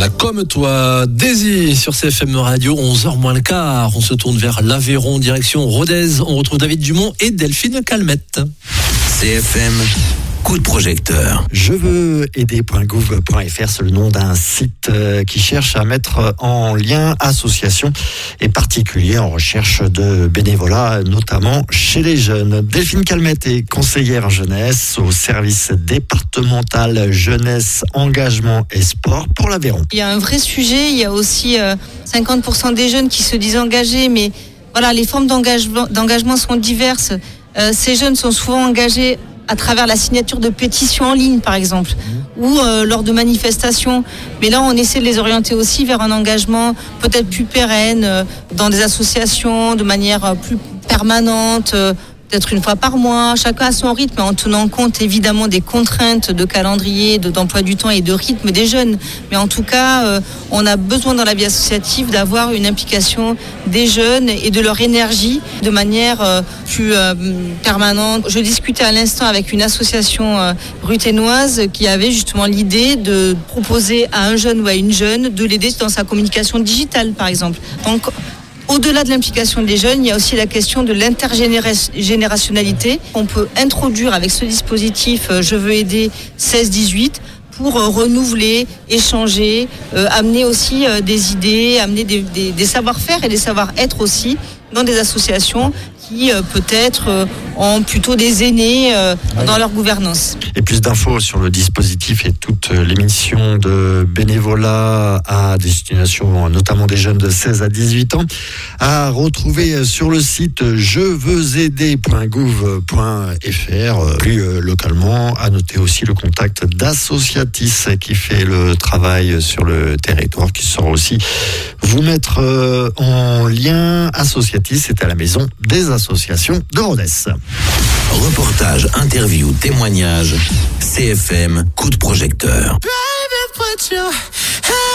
Voilà, comme toi, Daisy sur CFM Radio, 11h moins le quart. On se tourne vers l'Aveyron, direction Rodez. On retrouve David Dumont et Delphine Calmette. CFM, coup de projecteur. Je veux aider.gouv.fr, c'est le nom d'un site qui cherche à mettre en lien associations et particuliers en recherche de bénévolat, notamment chez les jeunes. Delphine Calmette est conseillère jeunesse au service départemental jeunesse, engagement et sport pour l'Aveyron. Il y a un vrai sujet, il y a aussi 50% des jeunes qui se disent engagés, mais voilà, les formes d'engagement sont diverses. Ces jeunes sont souvent engagés à travers la signature de pétitions en ligne, par exemple, ou lors de manifestations. Mais là, on essaie de les orienter aussi vers un engagement peut-être plus pérenne, dans des associations, de manière plus permanente, peut-être une fois par mois, chacun à son rythme, en tenant compte évidemment des contraintes de calendrier, d'emploi du temps et de rythme des jeunes. Mais en tout cas, on a besoin dans la vie associative d'avoir une implication des jeunes et de leur énergie de manière plus permanente. Je discutais à l'instant avec une association ruthénoise qui avait justement l'idée de proposer à un jeune ou à une jeune de l'aider dans sa communication digitale, par exemple. Donc, au-delà de l'implication des jeunes, il y a aussi la question de l'intergénérationnalité. On peut introduire avec ce dispositif Je veux aider 16-18 pour renouveler, échanger, amener aussi des idées, amener des savoir-faire et des savoir-être aussi dans des associations qui peut-être ont plutôt des aînés dans leur gouvernance. Et plus d'infos sur le dispositif et toutes les missions de bénévolat à destination notamment des jeunes de 16 à 18 ans à retrouver sur le site jeveuxaider.gouv.fr. Plus localement, à noter aussi le contact d'Associatis qui fait le travail sur le territoire, qui saura aussi vous mettre en lien. Associatis, c'est à la maison des associations de Rodez. Reportage, interview, témoignage. CFM, coup de projecteur.